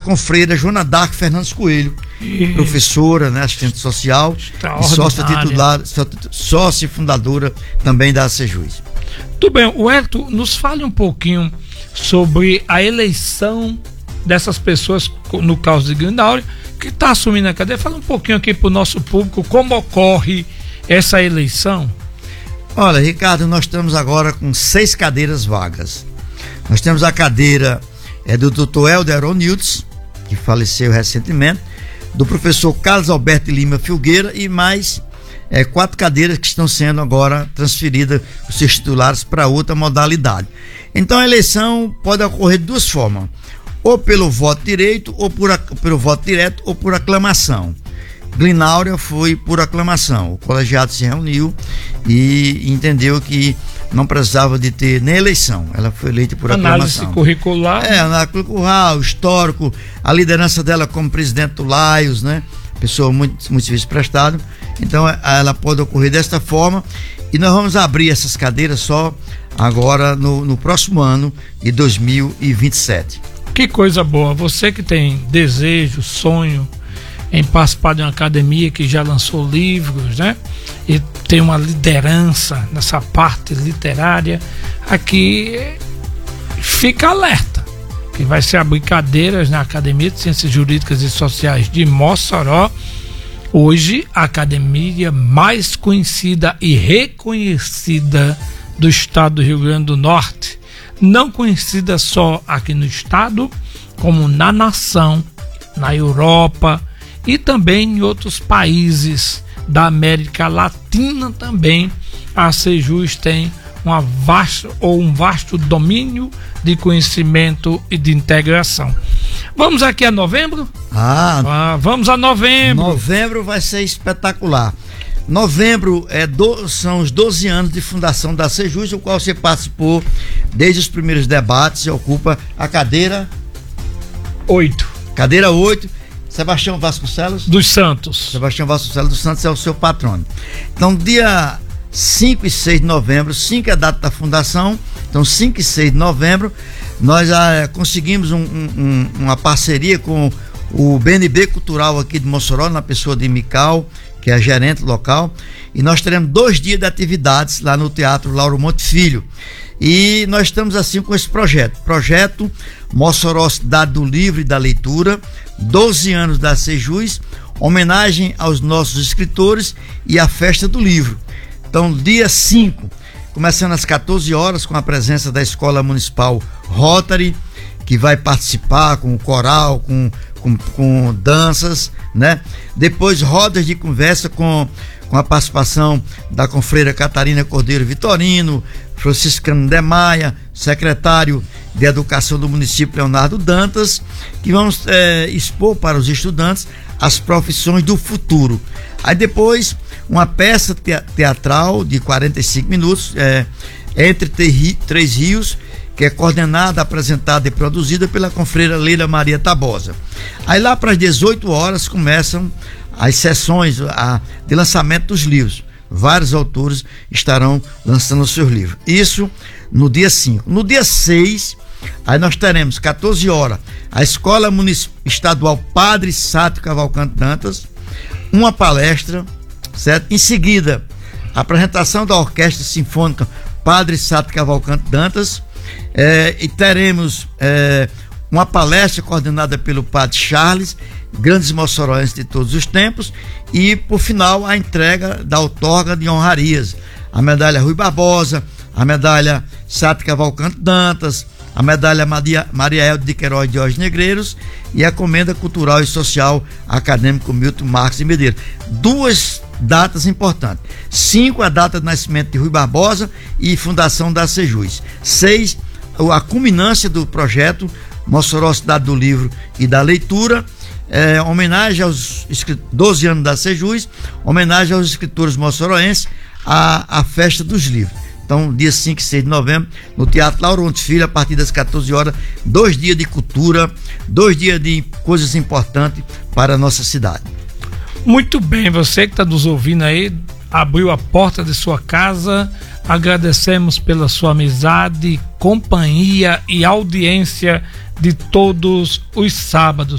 confreira Joana Dark Fernandes Coelho, professora, né, assistente social e sócia fundadora também da Sejus. Tudo bem, Wellington, nos fale um pouquinho sobre a eleição dessas pessoas, no caso de Grindauri, que está assumindo a cadeira. Fala um pouquinho aqui para o nosso público como ocorre essa eleição. Olha, Ricardo, nós estamos agora com 6 cadeiras vagas. Nós temos a cadeira do Dr. Helder Onildes, que faleceu recentemente, do professor Carlos Alberto Lima Filgueira e mais 4 cadeiras que estão sendo agora transferidas, os seus titulares, para outra modalidade. Então a eleição pode ocorrer de 2 formas, ou pelo voto direito, ou pelo voto direto, ou por aclamação. Grindauri foi por aclamação. O colegiado se reuniu e entendeu que não precisava de ter nem eleição. Ela foi eleita por aclamação. Análise curricular. Análise curricular, o histórico, a liderança dela como presidente do Laios, né? Pessoa muito serviço prestado. Então ela pode ocorrer desta forma. E nós vamos abrir essas cadeiras só agora no próximo ano de 2027. Que coisa boa. Você que tem desejo, sonho em participar de uma academia que já lançou livros, né? E tem uma liderança nessa parte literária, aqui fica alerta, que vai se abrir cadeiras na Academia de Ciências Jurídicas e Sociais de Mossoró. Hoje, a academia mais conhecida e reconhecida do estado do Rio Grande do Norte, não conhecida só aqui no estado, como na nação, na Europa, e também em outros países da América Latina também. A Sejus tem um vasto domínio de conhecimento e de integração. Vamos aqui a novembro? Vamos a novembro. Novembro vai ser espetacular. Novembro são os 12 anos de fundação da Sejus, o qual você participou desde os primeiros debates e ocupa a cadeira 8. Cadeira 8. Sebastião Vasconcelos dos Santos. Sebastião Vasconcelos dos Santos é o seu patrono. Então, dia 5 e 6 de novembro, 5 é a data da fundação, então 5 e 6 de novembro, nós conseguimos uma parceria com o BNB Cultural aqui de Mossoró, na pessoa de Mical, que é a gerente local, e nós teremos 2 dias de atividades lá no Teatro Lauro Monte Filho. E nós estamos assim com esse projeto Mossoró, Cidade do Livro e da Leitura, 12 anos da Sejus, homenagem aos nossos escritores e a festa do livro. Então, dia 5, começando às 14 horas, com a presença da Escola Municipal Rotary, que vai participar com o coral, com danças, né? Depois, rodas de conversa com a participação da confreira Catarina Cordeiro Vitorino, Franciscano de Maia, secretário de Educação do município Leonardo Dantas, que vamos expor para os estudantes as profissões do futuro. Aí depois, uma peça teatral de 45 minutos, Entre Três Rios, que é coordenada, apresentada e produzida pela confreira Leila Maria Tabosa. Aí lá para as 18 horas começam as sessões de lançamento dos livros. Vários autores estarão lançando os seus livros. Isso no dia 5. No dia 6, aí nós teremos 14 horas a Escola Estadual Padre Sátio Cavalcante Dantas, uma palestra, certo? Em seguida, a apresentação da Orquestra Sinfônica Padre Sátio Cavalcante Dantas, e teremos uma palestra coordenada pelo Padre Charles, grandes moçoroenses de todos os tempos, e por final a entrega da outorga de honrarias, a medalha Rui Barbosa, a medalha Sátio Cavalcante Dantas, a medalha Maria Elda de Queiroz de Negreiros e a comenda cultural e social acadêmico Milton Marques de Medeiros. 2 datas importantes. 5, a data de nascimento de Rui Barbosa e fundação da Sejus. 6, a culminância do projeto Mossoró, Cidade do Livro e da Leitura, homenagem aos 12 anos da Sejus, homenagem aos escritores moçoroenses, a festa dos livros. Então, dia 5 e 6 de novembro, no Teatro Lauro Monte Filho, a partir das 14 horas, 2 dias de cultura, 2 dias de coisas importantes para a nossa cidade. Muito bem, você que está nos ouvindo aí, abriu a porta de sua casa, agradecemos pela sua amizade, companhia e audiência de todos os sábados.